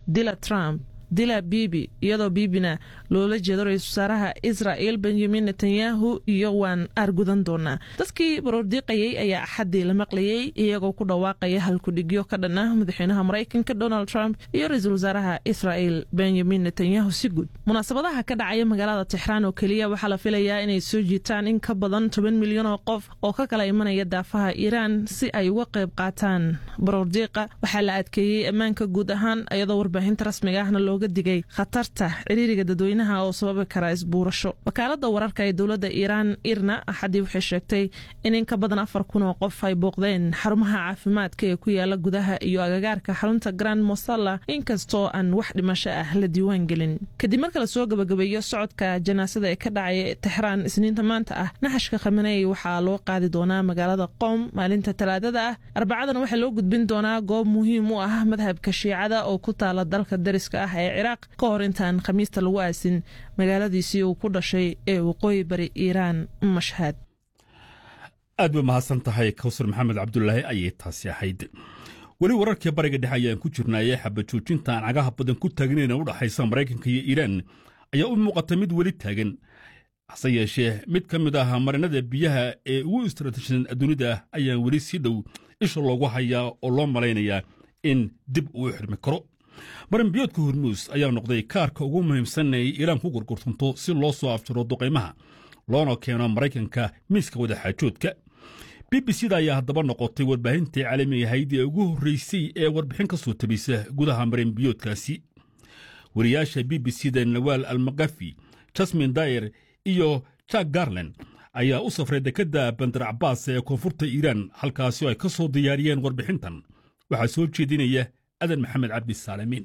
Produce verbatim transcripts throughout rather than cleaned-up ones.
dila Trump dila Bibi iyadoo Bibina loola jeedo ra'iisul wasaaraha Israel Benjamin Netanyahu iyo waan argudan doona dadkii baroordiiqayay ayaa axadii la maqlayay iyagoo ku dhawaaqaya halku dhigyo ka dhana madaxweynaha Mareykanka Donald Trump iyo ra'iisul wasaaraha Israel Benjamin Netanyahu si guud munaasabadaha ka dhacaya magaalada Tehran oo kaliya waxa la filayaa inay soo jiitaan in ka badan toban milyan oo qof oo ka kala imanaya daafaha Iran si ay uga qayb qaataan baroordiiqa waxa la adkeeyay ammaanka guud ahaan iyadoo warbaahinta rasmiga ahna loo digay khatarta ciriiriga dadweynaha oo sababi kara isbuurasho wakaalada wararka ee dawladda Iran Irna axadii waxay sheegtay in in ka badan afar kun oo qof ay booqdeen xarumaha caafimaadka ee ku yaala gudaha iyo agagaarka xarunta Grand Mosalla inkastoo aan wax dhimasho ah la diiwaan gelin kadib marka la soo gabagabeeyo socodka janaasada ee ka dhacay Tehran isniinta maanta ah naxashka Khamenei waxa loo qaadi doonaa magaalada Qom maalinta Talaadada ah Arbacadana waxa loo gudbin doonaa goob muhiim u ah madhabka Shiicada oo ku taala dalka dariska ah Iraq ka hor intaan khamiista lagu aasin magaaladiisii uu ku dhashay ee waqooyi bari Iran Mashhad aad ba mahadsan tahay Kawsar Maxamed Cabdullaahi ayay taasi ahayd wali wararkii bariga dhexe ayaan ku jirnay xabad joojinta aan cagaha badan ku taagnayna u dhaxaysa Mareykanka iyo Iran ayaa u muuqata mid wali taagan hase yeeshee mid ka mid ah marinada biyaha ee ugu istiraatiijisan adduunida ayaa wali si dhow isha loogu hayaa oo loo malaynayaa in dib uu xirmi karo marin biyoodka Hormuz ayaa noqday kaarka ugu muhiimsan ee Iran ku gurgurtanto si loo soo afjaro duqeymaha loona keeno Mareykanka miiska wada xaajoodka B B C da ayaa haddaba noqotay warbaahintii caalamiga ahayd ee ugu horreysay ee warbixin ka soo tabisa gudaha marin biyoodkaasi wariyaasha B B C da Nawal Al-Maqafi Jasmine Dyer iyo Chuck Garland ayaa u safray dekedda Bandar Abbas ee koonfurta Iran halkaasi ay ka soo diyaariyeen warbixintan waxaa soo jeedinaya adan maxamed cabdi saalimiin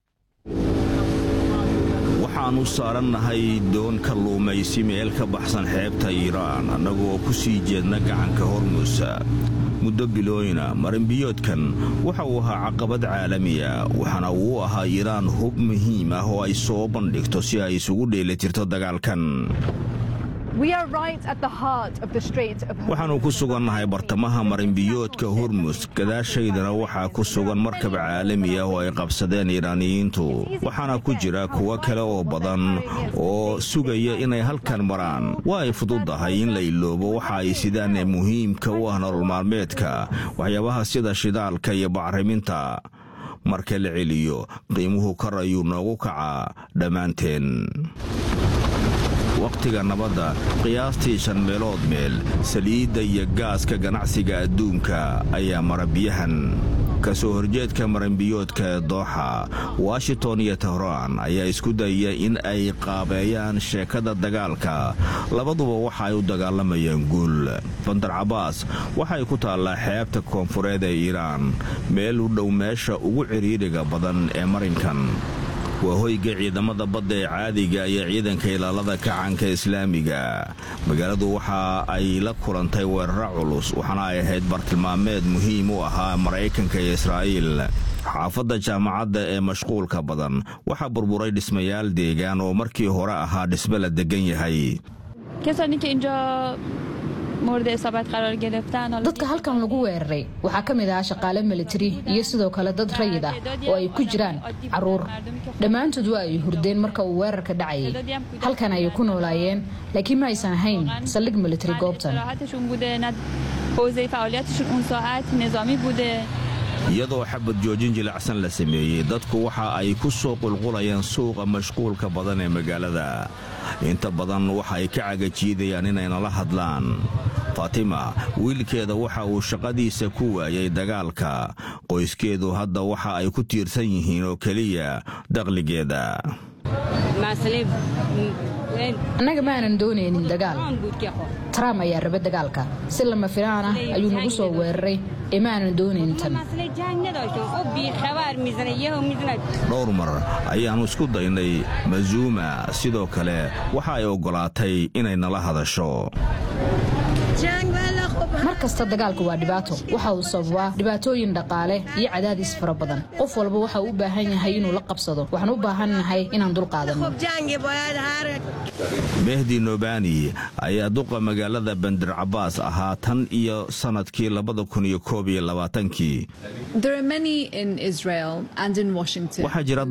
waxaanu saarannahay doon kalluumaysi meel ka baxsan xeebta Iiraan annagoo ku sii jeedna gacanka Hormuz muddo bilooyina marinbiyoodkan waxa uu ahaa caqabad caalamiya waxaana uu ahaa Iiraan hub muhiim ah oo ay soo bandhigto si ay isugu dheelitirto dagaalkan waxaanu ku sugannahay bartamaha marinbiyoodka Hormuz gadaashaydana waxaa ku sugan markab caalami ah oo ay qabsadeen Iiraaniyiintu waxaana ku jira kuwa kale oo badan oo sugaya inay halkan maraan waa ay fududahay in la iloobo waxa ay sidaan ee muhiimka u ah nolol maalmeedka waxyaabaha sida shidaalka iyo bacriminta marka la celiyo qiimuhu kor ayuu noogu kacaa dhammaanteen waqtiga nabadda qiyaastii shan meelood meel saliidda iyo gaaska ganacsiga adduunka ayaa marabiyahan ka soo horjeedka maranbiyoodka Dooxa Washington iyo Tehran ayaa isku dayaya in ay qaabeeyaan sheekada dagaalka labaduba waxa ay u dagaalamayaan guul Bandar Abbas waxa ay ku taallaa xeebta koonfureed ee Iiraan meel u dhow meesha ugu ciriiriga badan ee marinkan waa hoyga ciidamada badda ee caadiga iyo ciidanka ilaalada kacanka islaamiga magaaladu waxa ay la kulantay weerar culus waxaana ay ahayd bartilmaameed muhiim u ahaa Mareykanka iyo Israa'iil xaafadda jaamacadda ee mashquulka badan waxa burburay dhismayaal deegaan oo markii hore ahaa dhisme la degan yahay dadka halkan lagu weeraray waxaa ka mid ah shaqaale military iyo sidoo kale dad rayid ah oo ay ku jiraan caruur dhammaantood waa ay hurdeen marka uu weerarka dhacayay halkan ayay ku noolaayeen laakiin ma aysan ahayn saldhig military goobtan iyadoo xabad joojin jilicsan la sameeyey dadku waxa ay ku soo qulqulayaan suuqa mashquulka badan ee magaalada inta badan waxa ay ka cagajiidayaan inay nala hadlaan Fatima wiilkeeda waxa uu shaqadiisa ku waayay dagaalka qoyskeedu hadda waxa ay ku tiirsan yihiin oo kaliya dakhligeeda annaga ma aanan doonaynin dagaal Trump ayaa rabay dagaalka si lama filaan ah ayuu nagu soo weeraray ee ma aanan doonaynin tan dhowr mar ayaanu isku daynay Mazuma sidoo kale waxa ay ogolaatay inay nala hadasho mar kasta dagaalku waa dhibaato waxa uu sababaa dhibaatooyin dhaqaale iyo cadaadis fara badan qof walba waxa uu u baahan yahay inuu la qabsado waxaan u baahanahay inaan dul qaadano Mehdi Nobani ayaa duqa magaalada Bandar Abbas ahaa tan iyo sanadkii labada kun iyo koob iyo labaatan-kii There are many in Israel and in Washington. Waxa jira